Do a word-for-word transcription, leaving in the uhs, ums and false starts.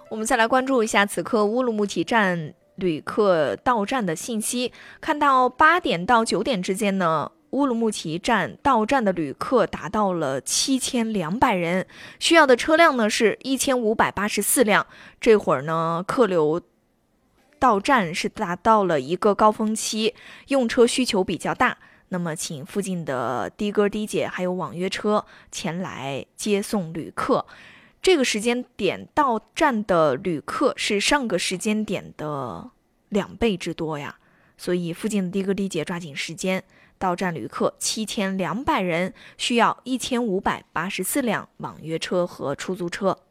我们再来关注一下此刻乌鲁木齐站旅客到站的信息。看到八点到九点之间呢，乌鲁木齐站到站的旅客达到了七千两百人，需要的车辆呢是一千五百八十四辆。这会儿呢，客流到站是达到了一个高峰期，用车需求比较大。那么，请附近的的哥、的姐还有网约车前来接送旅客。这个时间点到站的旅客是上个时间点的两倍之多呀，所以附近的的哥、的姐抓紧时间，到站旅客七千两百人，需要一千五百八十四辆网约车和出租车。